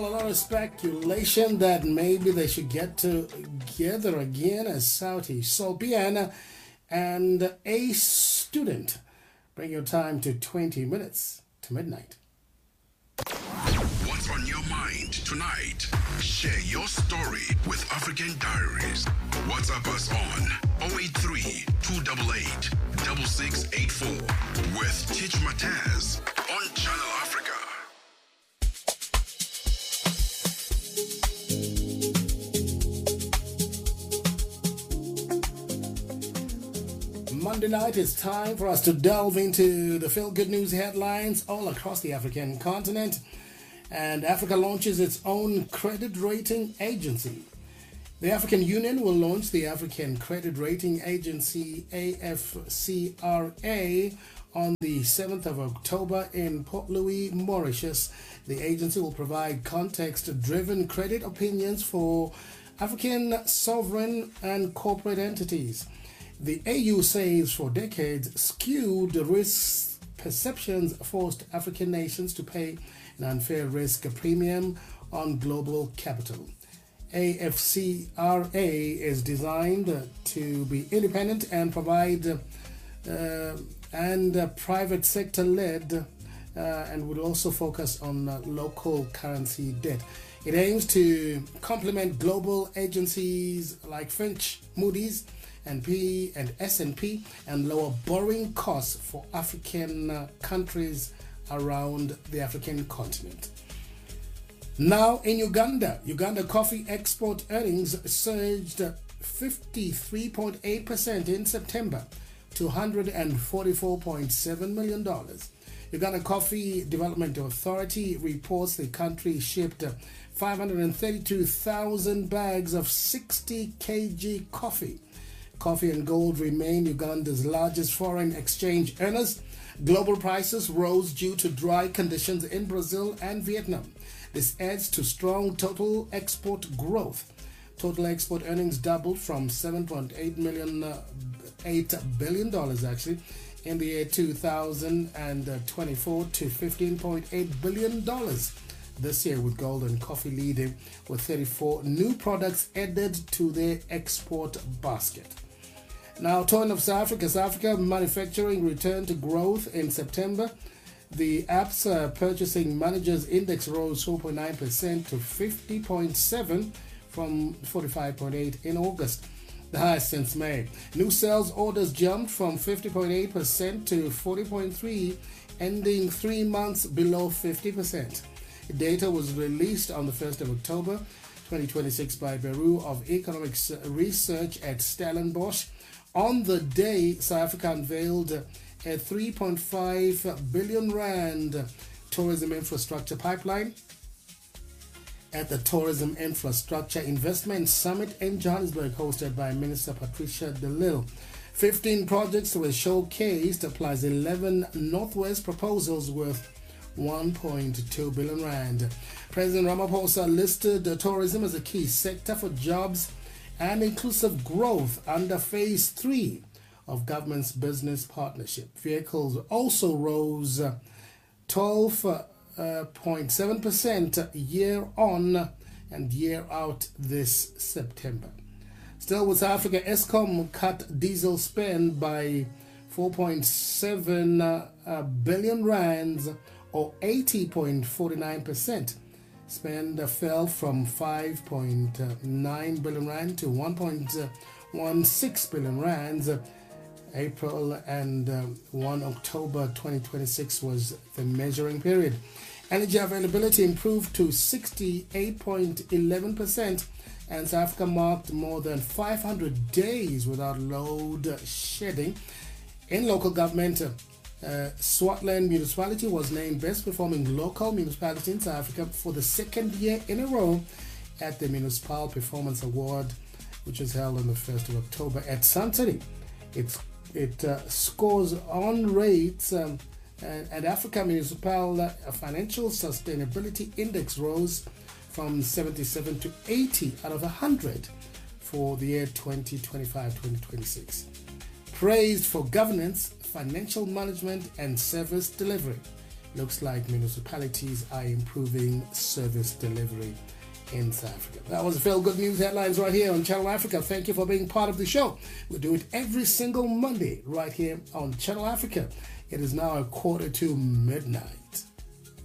A lot of speculation that maybe they should get together again as Southeast Sobiana and a student. Bring your time to 20 minutes to midnight. What's on your mind tonight? Share your story with African Diaries. WhatsApp us on 083 288 6684 with Teach Mataz on Channel Africa. Monday night, it's time for us to delve into the feel-good news headlines all across the African continent. And Africa launches its own credit rating agency. The African Union will launch the African Credit Rating Agency, AFCRA, on the 7th of October in Port Louis, Mauritius. The agency will provide context-driven credit opinions for African sovereign and corporate entities. The AU says for decades, skewed risk perceptions forced African nations to pay an unfair risk premium on global capital. AFCRA is designed to be independent and provide private sector led and would also focus on local currency debt. It aims to complement global agencies like Fitch, Moody's, and P and S&P and lower borrowing costs for African countries around the African continent. Now in Uganda coffee export earnings surged 53.8% in September to $144.7 million. Uganda Coffee Development Authority reports the country shipped 532,000 bags of 60 kg coffee. Coffee and gold remain Uganda's largest foreign exchange earners. Global prices rose due to dry conditions in Brazil and Vietnam. This adds to strong total export growth. Total export earnings doubled from $7.8 billion actually in the year 2024 to $15.8 billion this year, with gold and coffee leading with 34 new products added to their export basket. Now, turn of South Africa manufacturing returned to growth in September. The APSA Purchasing Managers Index rose 4.9% to 50.7 from 45.8 in August, the highest since May. New sales orders jumped from 50.8% to 40.3, ending 3 months below 50%. Data was released on the 1st of October 2026 by Bureau of Economics Research at Stellenbosch. On the day, South Africa unveiled a 3.5 billion rand tourism infrastructure pipeline at the Tourism Infrastructure Investment Summit in Johannesburg, hosted by Minister Patricia de Lille. 15 projects were showcased, plus 11 Northwest proposals worth 1.2 billion rand. President Ramaphosa listed tourism as a key sector for jobs and inclusive growth under Phase 3 of government's business partnership. Vehicles also rose 12.7% year on and year out this September. Still with South Africa, Eskom cut diesel spend by 4.7 billion rands or 80.49%. Spend fell from 5.9 billion rand to 1.16 billion rands. April and 1 October 2026 was the measuring period. Energy availability improved to 68.11%, and South Africa marked more than 500 days without load shedding. In local government, Swartland Municipality was named Best Performing Local Municipality in South Africa for the second year in a row at the Municipal Performance Award, which was held on the 1st of October at Sun City. It scores on rates, and Africa Municipal Financial Sustainability Index rose from 77 to 80 out of 100 for the year 2025-2026. Praised for governance, financial management, and service delivery. looks like municipalities are improving service delivery in South Africa. That was Feel Good News Headlines right here on Channel Africa. Thank you for being part of the show. We do it every single Monday right here on Channel Africa. It is now 1:45 midnight.